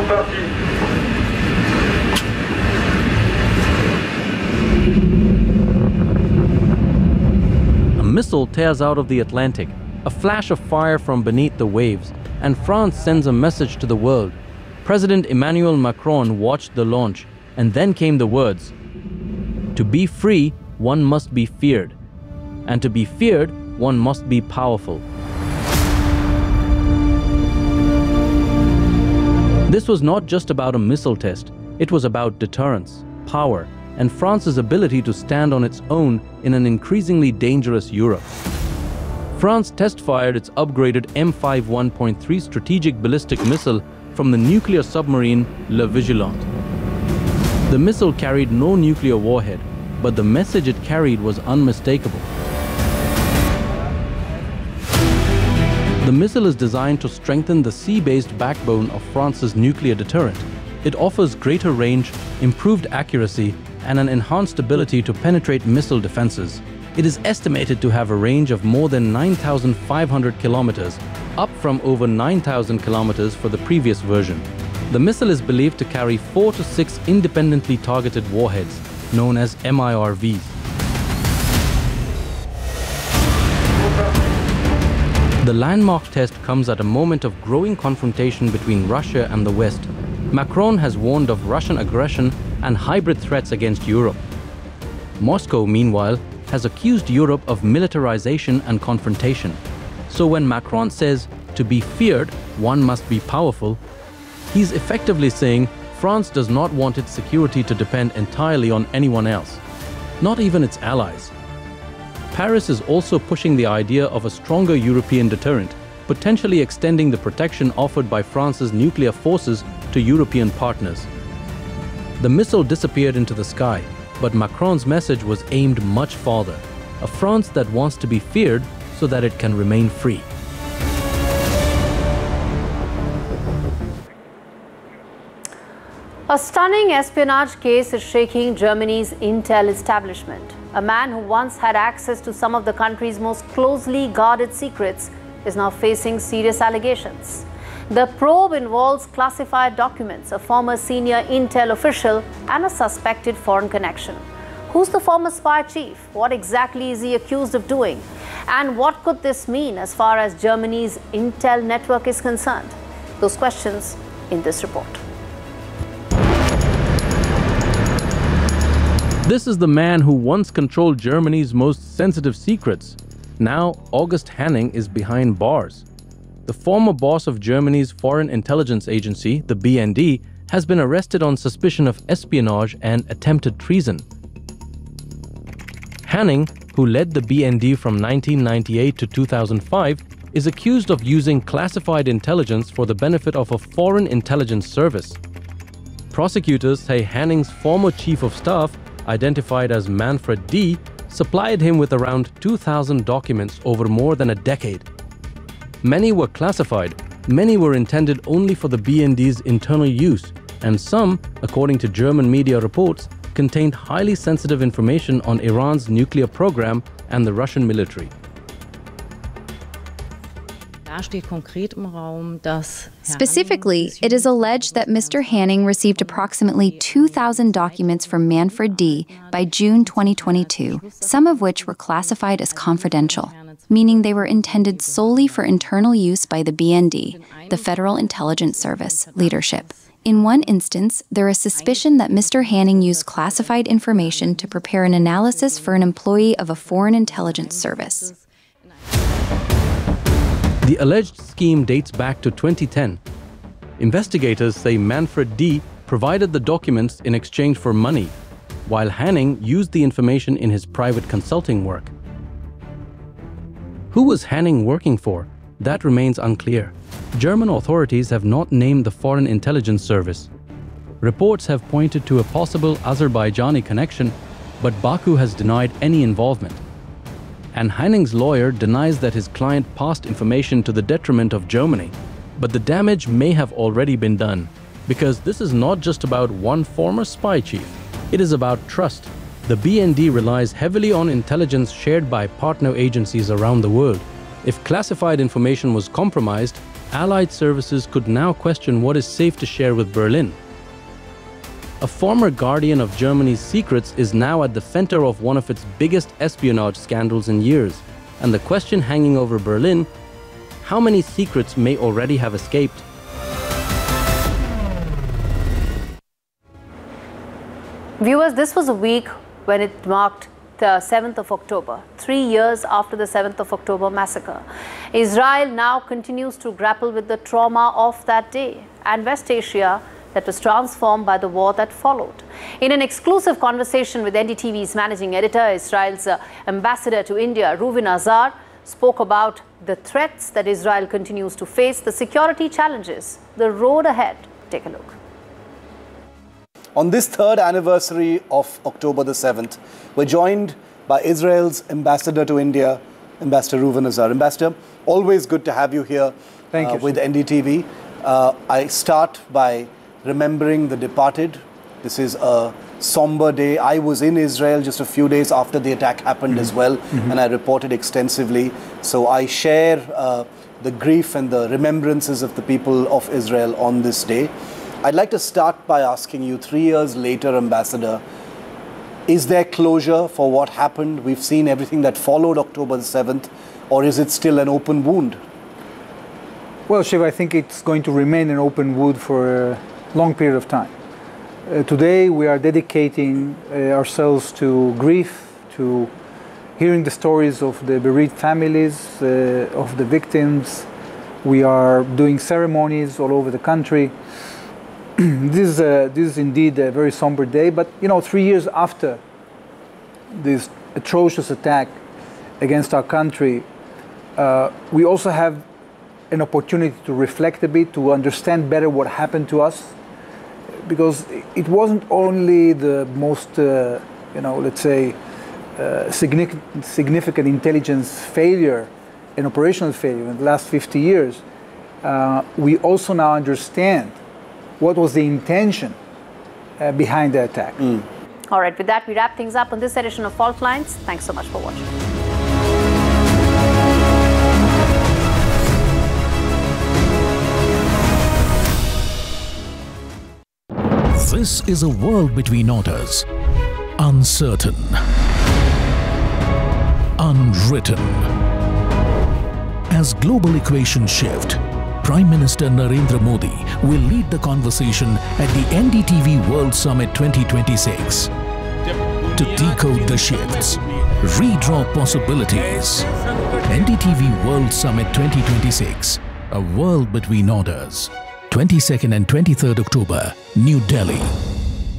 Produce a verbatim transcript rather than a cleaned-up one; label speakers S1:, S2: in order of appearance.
S1: A missile tears out of the Atlantic, a flash of fire from beneath the waves, and France sends a message to the world. President Emmanuel Macron watched the launch, and then came the words, "To be free, one must be feared, and to be feared, one must be powerful." This was not just about a missile test, it was about deterrence, power, and France's ability to stand on its own in an increasingly dangerous Europe. France test-fired its upgraded M fifty-one point three strategic ballistic missile from the nuclear submarine Le Vigilant. The missile carried no nuclear warhead, but the message it carried was unmistakable. The missile is designed to strengthen the sea-based backbone of France's nuclear deterrent. It offers greater range, improved accuracy, and an enhanced ability to penetrate missile defenses. It is estimated to have a range of more than nine thousand five hundred kilometers, up from over nine thousand kilometers for the previous version. The missile is believed to carry four to six independently targeted warheads, known as M I R Vs. The landmark test comes at a moment of growing confrontation between Russia and the West. Macron has warned of Russian aggression and hybrid threats against Europe. Moscow, meanwhile, has accused Europe of militarization and confrontation. So when Macron says, "To be feared, one must be powerful," he's effectively saying France does not want its security to depend entirely on anyone else, not even its allies. Paris is also pushing the idea of a stronger European deterrent, potentially extending the protection offered by France's nuclear forces to European partners. The missile disappeared into the sky, but Macron's message was aimed much farther, a France that wants to be feared so that it can remain free.
S2: A stunning espionage case is shaking Germany's intel establishment. A man who once had access to some of the country's most closely guarded secrets is now facing serious allegations. The probe involves classified documents, a former senior intel official, and a suspected foreign connection. Who's the former spy chief? What exactly is he accused of doing? And what could this mean as far as Germany's intel network is concerned? Those questions in this report.
S1: This is the man who once controlled Germany's most sensitive secrets. Now, August Hanning is behind bars. The former boss of Germany's foreign intelligence agency, the B N D, has been arrested on suspicion of espionage and attempted treason. Hanning, who led the B N D from nineteen ninety-eight to two thousand five, is accused of using classified intelligence for the benefit of a foreign intelligence service. Prosecutors say Hanning's former chief of staff, identified as Manfred D., supplied him with around two thousand documents over more than a decade. Many were classified, many were intended only for the B N D's internal use, and some, according to German media reports, contained highly sensitive information on Iran's nuclear program and the Russian military.
S3: Specifically, it is alleged that Mister Hanning received approximately two thousand documents from Manfred D. by June twenty twenty-two, some of which were classified as confidential, meaning they were intended solely for internal use by the B N D, the Federal Intelligence Service, leadership. In one instance, there is suspicion that Mister Hanning used classified information to prepare an analysis for an employee of a foreign intelligence service.
S1: The alleged scheme dates back to twenty ten. Investigators say Manfred D. provided the documents in exchange for money, while Hanning used the information in his private consulting work. Who was Hanning working for? That remains unclear. German authorities have not named the Foreign Intelligence Service. Reports have pointed to a possible Azerbaijani connection, but Baku has denied any involvement. And Hanning's lawyer denies that his client passed information to the detriment of Germany. But the damage may have already been done, because this is not just about one former spy chief. It is about trust. The B N D relies heavily on intelligence shared by partner agencies around the world. If classified information was compromised, Allied services could now question what is safe to share with Berlin. A former guardian of Germany's secrets is now at the center of one of its biggest espionage scandals in years. And the question hanging over Berlin, how many secrets may already have escaped?
S2: Viewers, this was a week when it marked the seventh of October, three years after the seventh of October massacre. Israel now continues to grapple with the trauma of that day and West Asia that was transformed by the war that followed. In an exclusive conversation with N D T V's managing editor, Israel's uh, ambassador to India, Reuven Azar, spoke about the threats that Israel continues to face, the security challenges, the road ahead. Take a look.
S4: On this third anniversary of October the seventh, we're joined by Israel's ambassador to India, Ambassador Reuven Azar. Ambassador, always good to have you here
S5: Thank
S4: uh,
S5: you,
S4: with N D T V. Uh, I start by remembering the departed. This is a somber day. I was in Israel just a few days after the attack happened mm-hmm. as well, mm-hmm. and I reported extensively. So I share uh, the grief and the remembrances of the people of Israel on this day. I'd like to start by asking you, three years later, Ambassador, is there closure for what happened? We've seen everything that followed October the seventh, or is it still an open wound?
S5: Well, Shiv, I think it's going to remain an open wound for a long period of time. Uh, today, we are dedicating uh, ourselves to grief, to hearing the stories of the bereaved families, uh, of the victims. We are doing ceremonies all over the country. This is, a, this is indeed a very somber day, but you know, three years after this atrocious attack against our country, uh, we also have an opportunity to reflect a bit, to understand better what happened to us, because it wasn't only the most, uh, you know, let's say, uh, significant, significant intelligence failure and operational failure in the last fifty years. Uh, we also now understand what was the intention uh, behind the attack.
S2: Mm. All right, with that, we wrap things up on this edition of Fault Lines. Thanks so much for watching.
S6: This is a world between orders, uncertain, unwritten. As global equations shift, Prime Minister Narendra Modi will lead the conversation at the N D T V World Summit twenty twenty-six to decode the shifts, redraw possibilities. N D T V World Summit twenty twenty-six, a world between orders. twenty-second and twenty-third October, New Delhi.